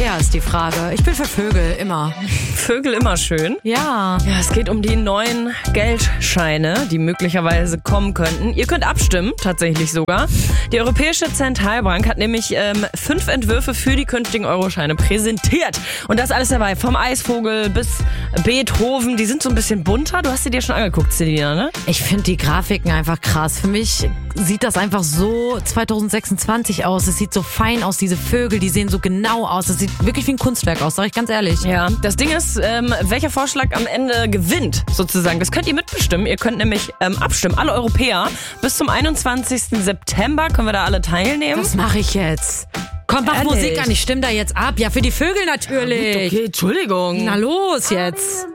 Europäer ist die Frage. Ich bin für Vögel, immer. Vögel immer schön. Ja. Ja, es geht um die neuen Geldscheine, die möglicherweise kommen könnten. Ihr könnt abstimmen, tatsächlich sogar. Die Europäische Zentralbank hat nämlich 5 Entwürfe für die künftigen Euroscheine präsentiert. Und das alles dabei, vom Eisvogel bis Beethoven. Die sind so ein bisschen bunter. Du hast sie dir schon angeguckt, Selina, ne? Ich finde die Grafiken einfach krass. Für mich sieht das einfach so 2026 aus. Es sieht so fein aus, diese Vögel, die sehen so genau aus. Das sieht wirklich wie ein Kunstwerk aus, sag ich ganz ehrlich. Ja, das Ding ist, welcher Vorschlag am Ende gewinnt, sozusagen. Das könnt ihr mitbestimmen. Ihr könnt nämlich abstimmen, alle Europäer. Bis zum 21. September können wir da alle teilnehmen. Was mache ich jetzt? Komm, mach Ehrlich? Musik an, ich stimme da jetzt ab. Ja, für die Vögel natürlich. Okay, Entschuldigung. Na los jetzt.